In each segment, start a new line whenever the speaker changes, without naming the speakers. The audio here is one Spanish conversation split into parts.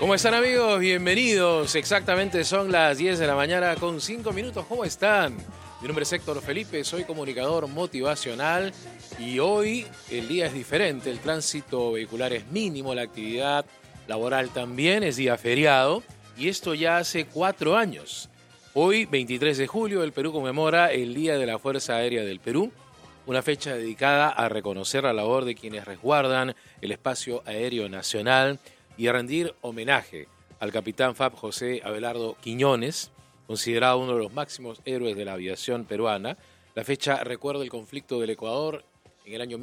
¿Cómo están, amigos? Bienvenidos. Exactamente son las 10 de la mañana con 5 minutos. ¿Cómo están? Mi nombre es Héctor Felipe, soy comunicador motivacional y hoy el día es diferente. El tránsito vehicular es mínimo, la actividad laboral también, es día feriado y esto ya hace 4 años. Hoy, 23 de julio, el Perú conmemora el Día de la Fuerza Aérea del Perú, una fecha dedicada a reconocer la labor de quienes resguardan el espacio aéreo nacional y a rendir homenaje al capitán FAB José Abelardo Quiñones, considerado uno de los máximos héroes de la aviación peruana. La fecha recuerda el conflicto del Ecuador en el año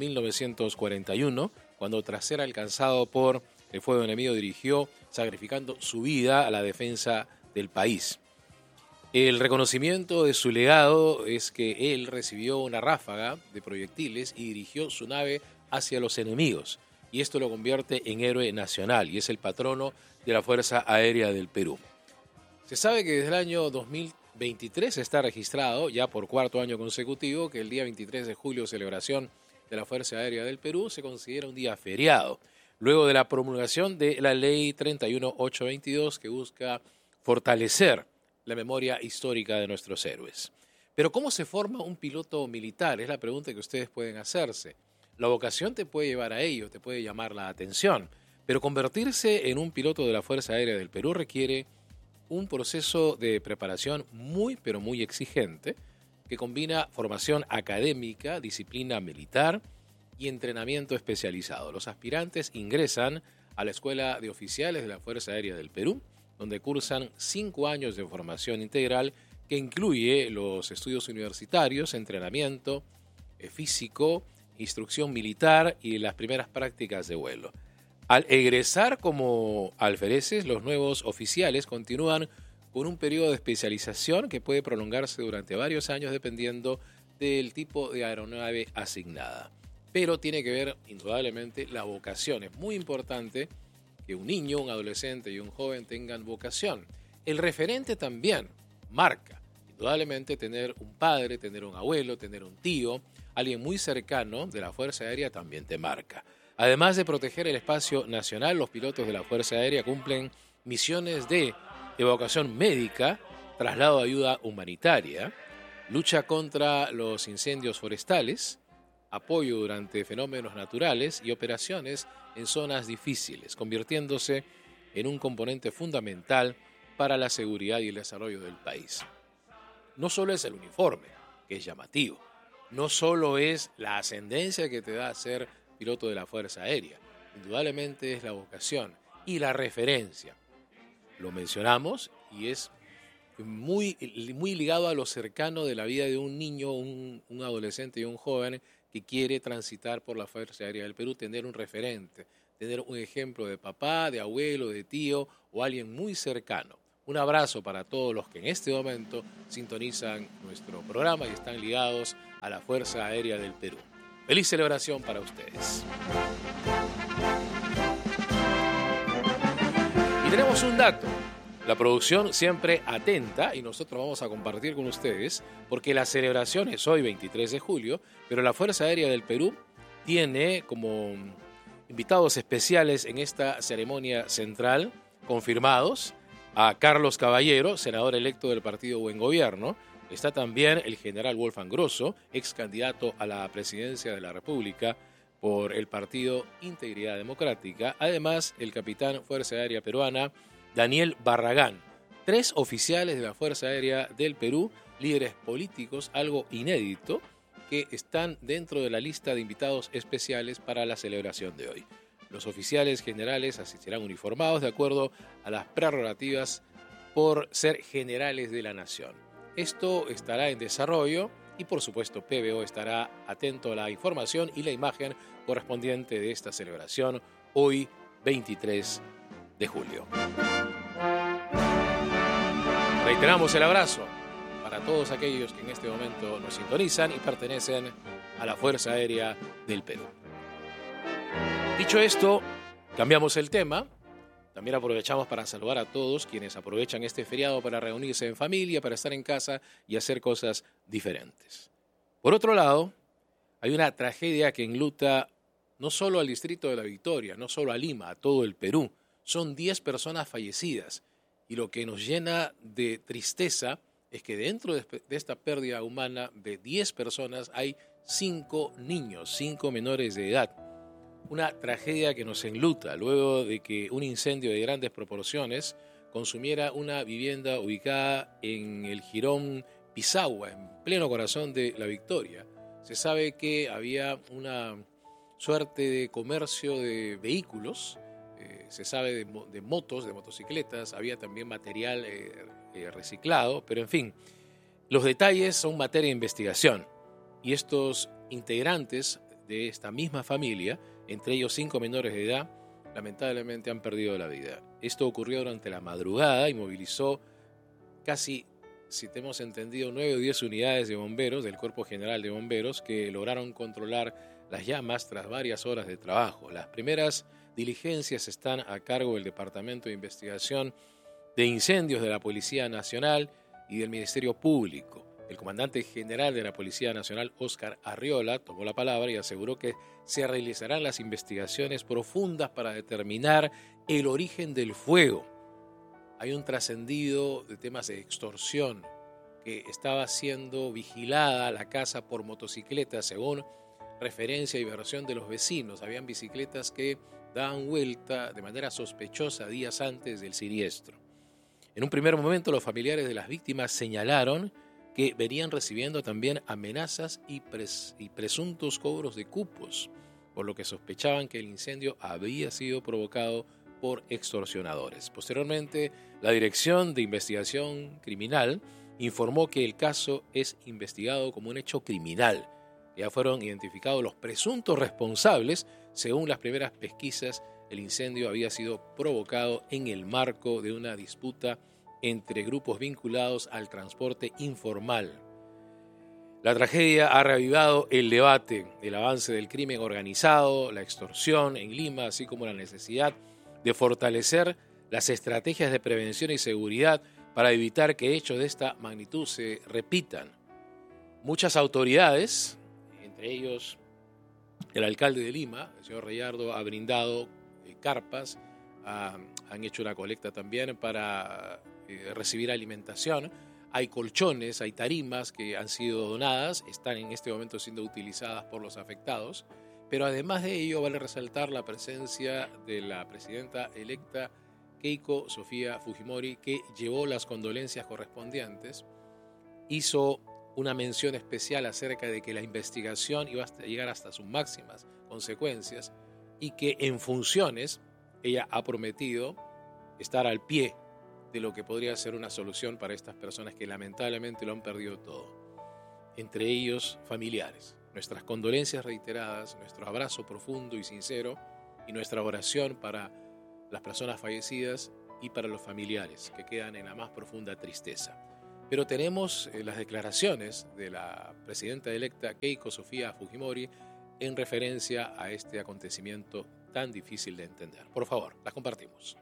1941, cuando tras ser alcanzado por el fuego enemigo dirigió, sacrificando su vida a la defensa del país. El reconocimiento de su legado es que él recibió una ráfaga de proyectiles y dirigió su nave hacia los enemigos. Y esto lo convierte en héroe nacional y es el patrono de la Fuerza Aérea del Perú. Se sabe que desde el año 2023 está registrado, ya por 4º año consecutivo, que el día 23 de julio, celebración de la Fuerza Aérea del Perú, se considera un día feriado, luego de la promulgación de la Ley 31822, que busca fortalecer la memoria histórica de nuestros héroes. Pero ¿cómo se forma un piloto militar? Es la pregunta que ustedes pueden hacerse. La vocación te puede llevar a ello, te puede llamar la atención, pero convertirse en un piloto de la Fuerza Aérea del Perú requiere un proceso de preparación muy, pero muy exigente, que combina formación académica, disciplina militar y entrenamiento especializado. Los aspirantes ingresan a la Escuela de Oficiales de la Fuerza Aérea del Perú, donde cursan 5 años de formación integral que incluye los estudios universitarios, entrenamiento físico, instrucción militar y las primeras prácticas de vuelo. Al egresar como alfereces, los nuevos oficiales continúan con un periodo de especialización que puede prolongarse durante varios años dependiendo del tipo de aeronave asignada. Pero tiene que ver indudablemente la vocación. Es muy importante que un niño, un adolescente y un joven tengan vocación. El referente también marca. Indudablemente tener un padre, tener un abuelo, tener un tío, alguien muy cercano de la Fuerza Aérea también te marca. Además de proteger el espacio nacional, los pilotos de la Fuerza Aérea cumplen misiones de evacuación médica, traslado de ayuda humanitaria, lucha contra los incendios forestales, apoyo durante fenómenos naturales y operaciones en zonas difíciles, convirtiéndose en un componente fundamental para la seguridad y el desarrollo del país. No solo es el uniforme, que es llamativo, no solo es la ascendencia que te da a ser piloto de la Fuerza Aérea, indudablemente es la vocación y la referencia. Lo mencionamos y es muy ligado a lo cercano de la vida de un niño, un adolescente y un joven que quiere transitar por la Fuerza Aérea del Perú, tener un referente, tener un ejemplo de papá, de abuelo, de tío o alguien muy cercano. Un abrazo para todos los que en este momento sintonizan nuestro programa y están ligados a la Fuerza Aérea del Perú. Feliz celebración para ustedes. Y tenemos un dato. La producción siempre atenta y nosotros vamos a compartir con ustedes porque la celebración es hoy 23 de julio, pero la Fuerza Aérea del Perú tiene como invitados especiales en esta ceremonia central confirmados a Carlos Caballero, senador electo del partido Buen Gobierno. Está también el general Wolfgang Grosso, ex candidato a la presidencia de la República por el partido Integridad Democrática. Además, el capitán Fuerza Aérea Peruana, Daniel Barragán. 3 oficiales de la Fuerza Aérea del Perú, líderes políticos, algo inédito, que están dentro de la lista de invitados especiales para la celebración de hoy. Los oficiales generales asistirán uniformados de acuerdo a las prerrogativas por ser generales de la nación. Esto estará en desarrollo y por supuesto PBO estará atento a la información y la imagen correspondiente de esta celebración hoy 23 de julio. Reiteramos el abrazo para todos aquellos que en este momento nos sintonizan y pertenecen a la Fuerza Aérea del Perú. Dicho esto, cambiamos el tema. También aprovechamos para saludar a todos quienes aprovechan este feriado para reunirse en familia, para estar en casa y hacer cosas diferentes. Por otro lado, hay una tragedia que enluta no solo al distrito de La Victoria, no solo a Lima, a todo el Perú. son 10 personas fallecidas. Y lo que nos llena de tristeza es que dentro de esta pérdida humana de 10 personas hay 5 niños, 5 menores de edad. Una tragedia que nos enluta luego de que un incendio de grandes proporciones consumiera una vivienda ubicada en el jirón Pisagua, en pleno corazón de La Victoria. Se sabe que había una suerte de comercio de vehículos, se sabe de motos, de motocicletas, había también material reciclado, pero en fin, los detalles son materia de investigación. Y estos integrantes de esta misma familia, entre ellos 5 menores de edad, lamentablemente han perdido la vida. Esto ocurrió durante la madrugada y movilizó casi, si tenemos entendido, 9 o 10 unidades de bomberos del Cuerpo General de Bomberos que lograron controlar las llamas tras varias horas de trabajo. Las primeras diligencias están a cargo del Departamento de Investigación de Incendios de la Policía Nacional y del Ministerio Público. El comandante general de la Policía Nacional, Óscar Arriola, tomó la palabra y aseguró que se realizarán las investigaciones profundas para determinar el origen del fuego. Hay un trascendido de temas de extorsión, que estaba siendo vigilada la casa por motocicletas, según referencia y versión de los vecinos. Habían bicicletas que daban vuelta de manera sospechosa días antes del siniestro. En un primer momento, los familiares de las víctimas señalaron que venían recibiendo también amenazas y presuntos cobros de cupos, por lo que sospechaban que el incendio había sido provocado por extorsionadores. Posteriormente, la Dirección de Investigación Criminal informó que el caso es investigado como un hecho criminal. Ya fueron identificados los presuntos responsables. Según las primeras pesquisas, el incendio había sido provocado en el marco de una disputa entre grupos vinculados al transporte informal. La tragedia ha reavivado el debate del avance del crimen organizado, la extorsión en Lima, así como la necesidad de fortalecer las estrategias de prevención y seguridad para evitar que hechos de esta magnitud se repitan. Muchas autoridades, entre ellos el alcalde de Lima, el señor Reyardo, ha brindado carpas, han hecho una colecta también para recibir alimentación. Hay colchones, hay tarimas que han sido donadas, están en este momento siendo utilizadas por los afectados, pero además de ello vale resaltar la presencia de la presidenta electa Keiko Sofía Fujimori, que llevó las condolencias correspondientes, hizo una mención especial acerca de que la investigación iba a llegar hasta sus máximas consecuencias y que en funciones ella ha prometido estar al pie de lo que podría ser una solución para estas personas que lamentablemente lo han perdido todo, entre ellos familiares. Nuestras condolencias reiteradas, nuestro abrazo profundo y sincero y nuestra oración para las personas fallecidas y para los familiares que quedan en la más profunda tristeza. Pero tenemos las declaraciones de la presidenta electa Keiko Sofía Fujimori en referencia a este acontecimiento tan difícil de entender. Por favor, las compartimos.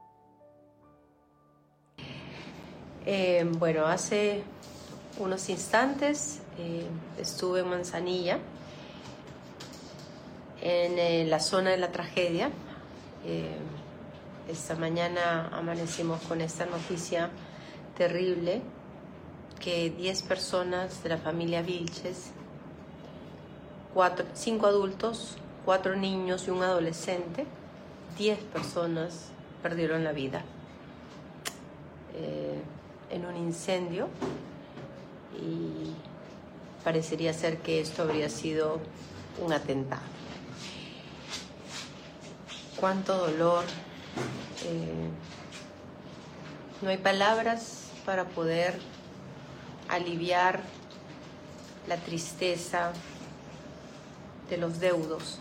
Bueno, hace unos instantes estuve en Manzanilla, en la zona de la tragedia. Esta mañana amanecimos con esta noticia terrible, que 10 personas de la familia Vilches, 5 adultos, 4 niños y un adolescente, 10 personas perdieron la vida en un incendio, y parecería ser que esto habría sido un atentado. Cuánto dolor. No hay palabras para poder aliviar la tristeza de los deudos.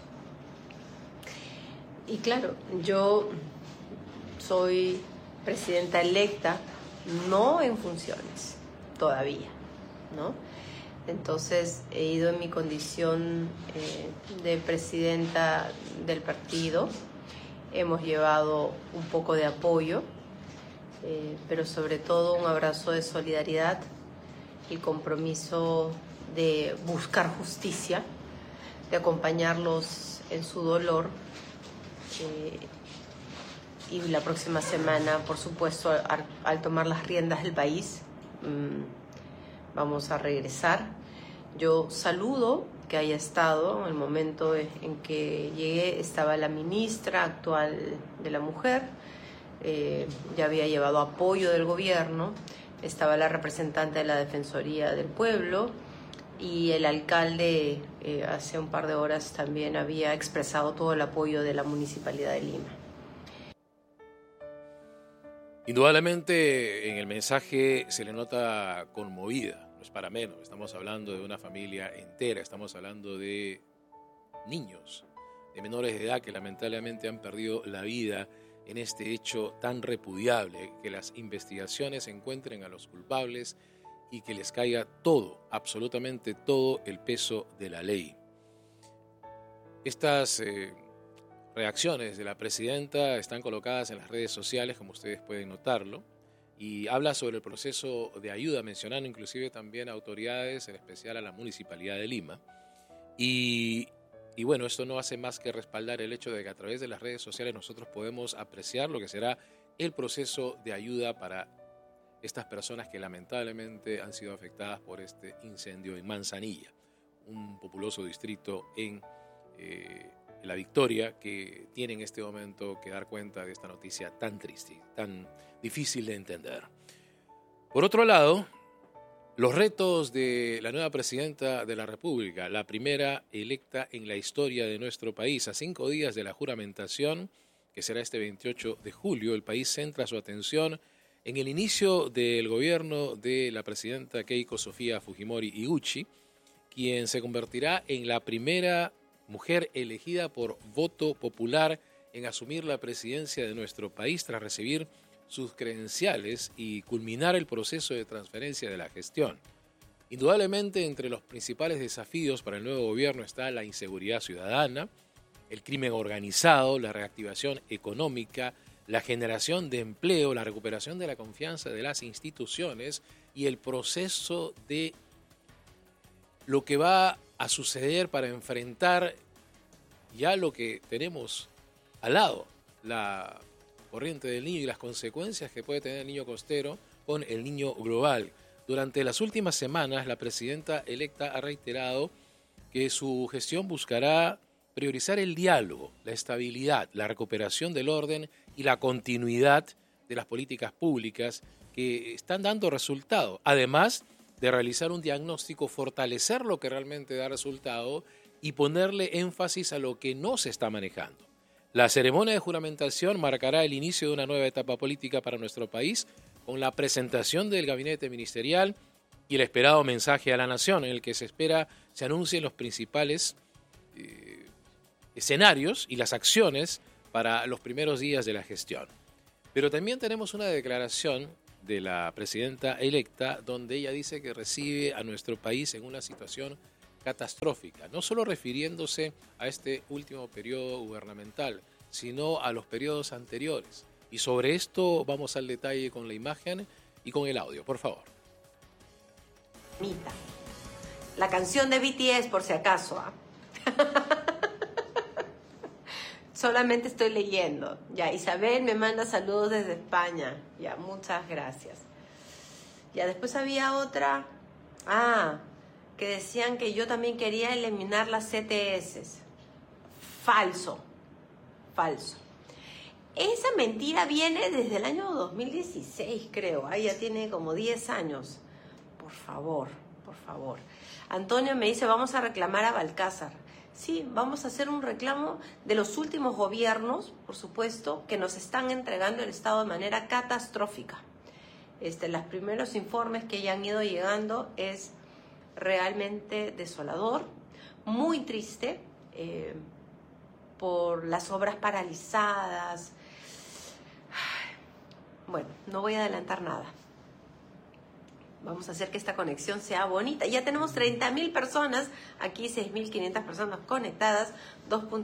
Y claro, yo soy presidenta electa, no en funciones todavía, ¿no? Entonces he ido en mi condición de presidenta del partido. Hemos llevado un poco de apoyo, pero sobre todo un abrazo de solidaridad, el compromiso de buscar justicia, de acompañarlos en su dolor, y la próxima semana, por supuesto, al tomar las riendas del país, vamos a regresar. Yo saludo que haya estado en el momento en que llegué, estaba la ministra actual de la Mujer, ya había llevado apoyo del gobierno, estaba la representante de la Defensoría del Pueblo y el alcalde hace un par de horas también había expresado todo el apoyo de la Municipalidad de Lima.
Indudablemente en el mensaje se le nota conmovida, no es para menos, estamos hablando de una familia entera, estamos hablando de niños, de menores de edad que lamentablemente han perdido la vida en este hecho tan repudiable, que las investigaciones encuentren a los culpables y que les caiga todo, absolutamente todo el peso de la ley. Estas reacciones de la presidenta están colocadas en las redes sociales, como ustedes pueden notarlo, y habla sobre el proceso de ayuda, mencionando inclusive también a autoridades, en especial a la Municipalidad de Lima. Y bueno, esto no hace más que respaldar el hecho de que a través de las redes sociales nosotros podemos apreciar lo que será el proceso de ayuda para estas personas que lamentablemente han sido afectadas por este incendio en Manzanilla, un populoso distrito en La Victoria, que tiene en este momento que dar cuenta de esta noticia tan triste, tan difícil de entender. Por otro lado, los retos de la nueva presidenta de la República, la primera electa en la historia de nuestro país, a 5 días de la juramentación, que será este 28 de julio, el país centra su atención en el inicio del gobierno de la presidenta Keiko Sofía Fujimori Iguchi, quien se convertirá en la primera mujer elegida por voto popular en asumir la presidencia de nuestro país tras recibir sus credenciales y culminar el proceso de transferencia de la gestión. Indudablemente, entre los principales desafíos para el nuevo gobierno está la inseguridad ciudadana, el crimen organizado, la reactivación económica, la generación de empleo, la recuperación de la confianza de las instituciones y el proceso de lo que va a suceder para enfrentar ya lo que tenemos al lado, la corriente del niño y las consecuencias que puede tener el niño costero con el niño global. Durante las últimas semanas, la presidenta electa ha reiterado que su gestión buscará priorizar el diálogo, la estabilidad, la recuperación del orden y la continuidad de las políticas públicas que están dando resultado, además de realizar un diagnóstico, fortalecer lo que realmente da resultado y ponerle énfasis a lo que no se está manejando. La ceremonia de juramentación marcará el inicio de una nueva etapa política para nuestro país, con la presentación del gabinete ministerial y el esperado mensaje a la nación, en el que se espera se anuncien los principales escenarios y las acciones para los primeros días de la gestión. Pero también tenemos una declaración de la presidenta electa, donde ella dice que recibe a nuestro país en una situación catastrófica, no solo refiriéndose a este último periodo gubernamental, sino a los periodos anteriores. Y sobre esto vamos al detalle con la imagen y con el audio, por favor.
La canción de BTS, por si acaso. Solamente estoy leyendo. Ya, Isabel me manda saludos desde España. Ya, muchas gracias. Ya, después había otra. Que decían que yo también quería eliminar las CTS. Falso. Esa mentira viene desde el año 2016, creo. Ya tiene como 10 años. Por favor. Antonio me dice, vamos a reclamar a Balcázar. Sí, vamos a hacer un reclamo de los últimos gobiernos, por supuesto, que nos están entregando el Estado de manera catastrófica. Los primeros informes que ya han ido llegando es realmente desolador, muy triste, por las obras paralizadas. Bueno, no voy a adelantar nada. Vamos a hacer que esta conexión sea bonita. Ya tenemos 30,000 personas, aquí 6,500 personas conectadas, 2.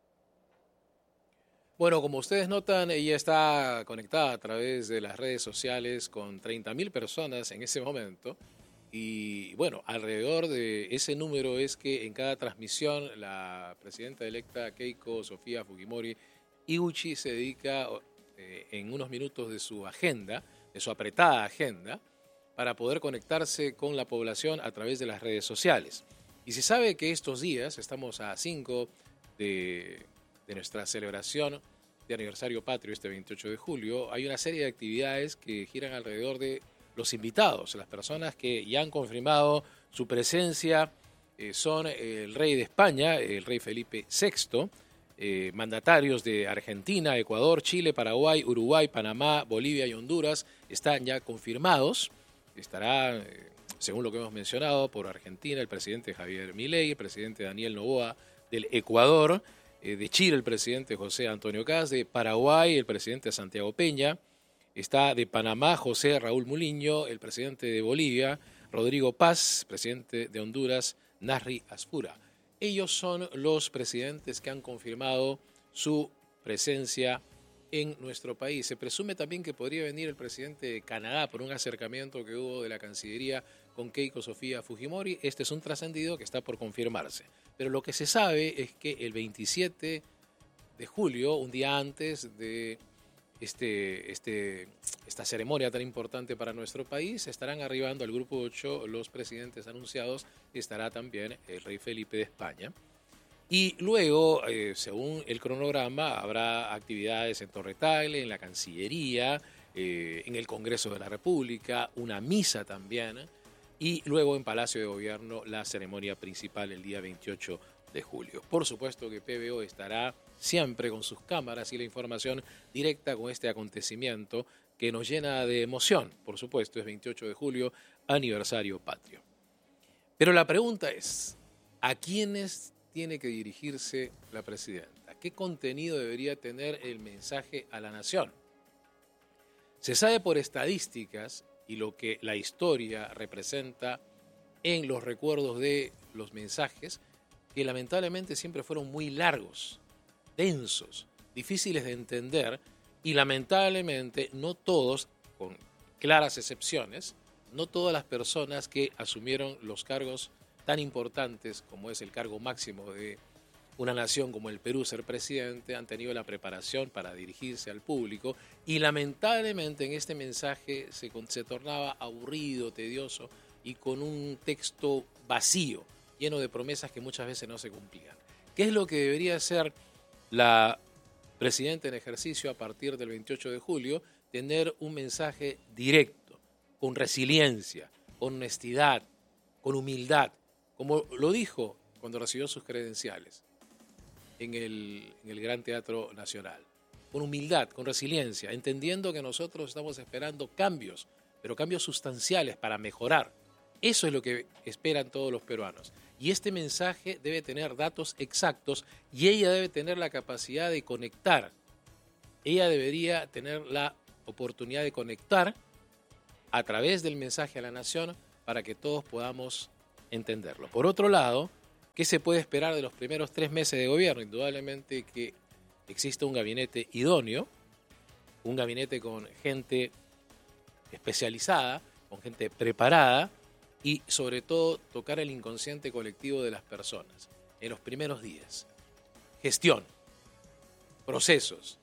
Bueno, como ustedes notan, ella está conectada a través de las redes sociales con 30,000 personas en ese momento. Y bueno, alrededor de ese número es que en cada transmisión la presidenta electa Keiko Sofía Fujimori Iguchi se dedica en unos minutos de su agenda, de su apretada agenda, para poder conectarse con la población a través de las redes sociales. Y se sabe que estos días, estamos a 5 de nuestra celebración de aniversario patrio este 28 de julio, hay una serie de actividades que giran alrededor de los invitados, las personas que ya han confirmado su presencia. Son el rey de España, el rey Felipe VI, mandatarios de Argentina, Ecuador, Chile, Paraguay, Uruguay, Panamá, Bolivia y Honduras están ya confirmados. Estará, según lo que hemos mencionado, por Argentina el presidente Javier Milei, el presidente Daniel Noboa del Ecuador, de Chile el presidente José Antonio Kast, de Paraguay el presidente Santiago Peña, está de Panamá José Raúl Muliño, el presidente de Bolivia, Rodrigo Paz, presidente de Honduras, Nasri Asfura. Ellos son los presidentes que han confirmado su presencia en nuestro país. Se presume también que podría venir el presidente de Canadá por un acercamiento que hubo de la Cancillería con Keiko Sofía Fujimori. Este es un trascendido que está por confirmarse. Pero lo que se sabe es que el 27 de julio, un día antes de esta ceremonia tan importante para nuestro país, estarán arribando al Grupo 8 los presidentes anunciados. Estará también el rey Felipe de España. Y luego, según el cronograma, habrá actividades en Torre Tagle, en la Cancillería, en el Congreso de la República, una misa también, y luego en Palacio de Gobierno la ceremonia principal el día 28 de julio. Por supuesto que PBO estará siempre con sus cámaras y la información directa con este acontecimiento que nos llena de emoción. Por supuesto, es 28 de julio, aniversario patrio. Pero la pregunta es, ¿a quiénes tiene que dirigirse la presidenta? ¿Qué contenido debería tener el mensaje a la nación? Se sabe por estadísticas y lo que la historia representa en los recuerdos de los mensajes, que lamentablemente siempre fueron muy largos, densos, difíciles de entender, y lamentablemente no todos, con claras excepciones, no todas las personas que asumieron los cargos tan importantes como es el cargo máximo de una nación como el Perú, ser presidente, han tenido la preparación para dirigirse al público, y lamentablemente en este mensaje se tornaba aburrido, tedioso y con un texto vacío, lleno de promesas que muchas veces no se cumplían. ¿Qué es lo que debería hacer la presidenta en ejercicio a partir del 28 de julio? Tener un mensaje directo, con resiliencia, con honestidad, con humildad, como lo dijo cuando recibió sus credenciales en el Gran Teatro Nacional. Con humildad, con resiliencia, entendiendo que nosotros estamos esperando cambios, pero cambios sustanciales para mejorar. Eso es lo que esperan todos los peruanos. Y este mensaje debe tener datos exactos y ella debe tener la capacidad de conectar. Ella debería tener la oportunidad de conectar a través del mensaje a la nación para que todos podamos entenderlo. Por otro lado, ¿qué se puede esperar de los primeros 3 meses de gobierno? Indudablemente que existe un gabinete idóneo, un gabinete con gente especializada, con gente preparada, y sobre todo tocar el inconsciente colectivo de las personas en los primeros días. Gestión, procesos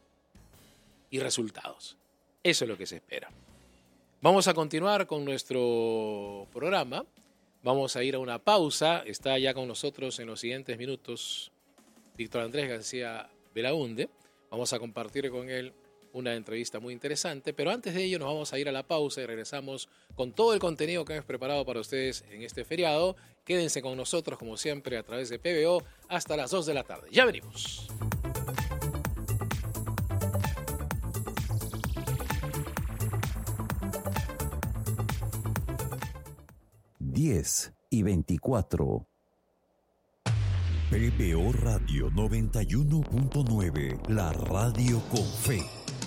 y resultados. Eso es lo que se espera. Vamos a continuar con nuestro programa. Vamos a ir a una pausa. Está ya con nosotros en los siguientes minutos Víctor Andrés García Belaunde. Vamos a compartir con él una entrevista muy interesante, pero antes de ello nos vamos a ir a la pausa y regresamos con todo el contenido que hemos preparado para ustedes en este feriado. Quédense con nosotros como siempre a través de PBO hasta las 2 de la tarde. Ya venimos.
Diez y 24. PBO Radio 91.9, la radio con fe.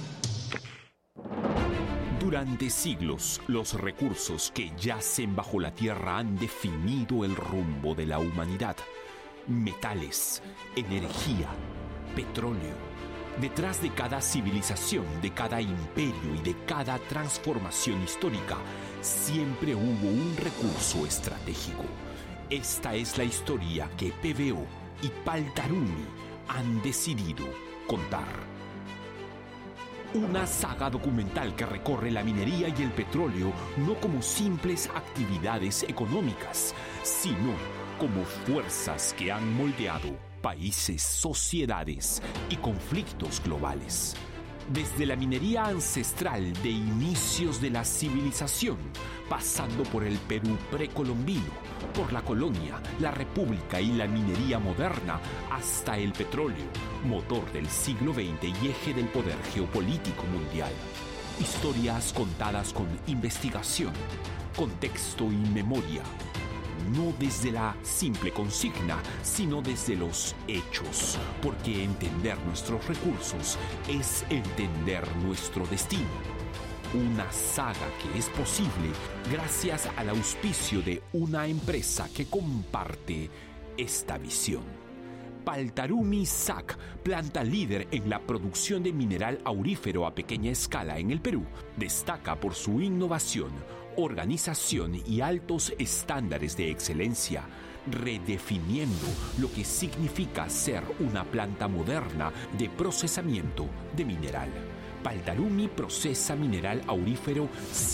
Durante siglos, los recursos que yacen bajo la tierra han definido el rumbo de la humanidad. Metales, energía, petróleo. Detrás de cada civilización, de cada imperio y de cada transformación histórica, siempre hubo un recurso estratégico. Esta es la historia que PBO y Paltaruni han decidido contar. Una saga documental que recorre la minería y el petróleo no como simples actividades económicas, sino como fuerzas que han moldeado países, sociedades y conflictos globales. Desde la minería ancestral de inicios de la civilización, pasando por el Perú precolombino, por la colonia, la república y la minería moderna, hasta el petróleo, motor del siglo XX y eje del poder geopolítico mundial. Historias contadas con investigación, contexto y memoria. No desde la simple consigna, sino desde los hechos, porque entender nuestros recursos es entender nuestro destino. Una saga que es posible gracias al auspicio de una empresa que comparte esta visión. Paltarumi SAC, planta líder en la producción de mineral aurífero a pequeña escala en el Perú, destaca por su innovación, organización y altos estándares de excelencia, redefiniendo lo que significa ser una planta moderna de procesamiento de mineral. Paltarumi procesa mineral aurífero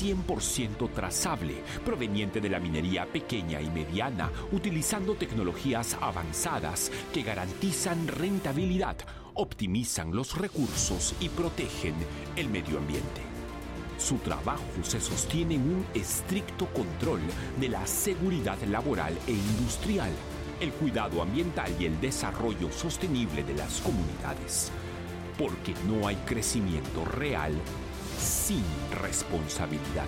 100% trazable, proveniente de la minería pequeña y mediana, utilizando tecnologías avanzadas que garantizan rentabilidad, optimizan los recursos y protegen el medio ambiente. Su trabajo se sostiene en un estricto control de la seguridad laboral e industrial, el cuidado ambiental y el desarrollo sostenible de las comunidades. Porque no hay crecimiento real sin responsabilidad.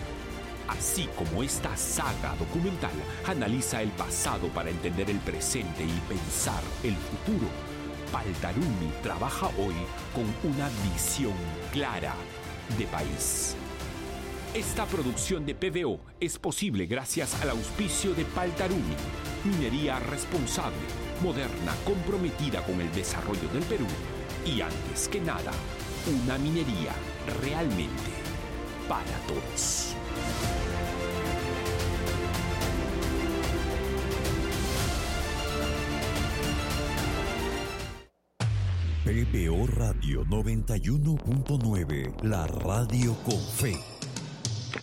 Así como esta saga documental analiza el pasado para entender el presente y pensar el futuro, Paltarumi trabaja hoy con una visión clara de país. Esta producción de PVO es posible gracias al auspicio de Paltarumi, minería responsable, moderna, comprometida con el desarrollo del Perú y, antes que nada, una minería realmente para todos.
PVO Radio 91.9, la radio con fe.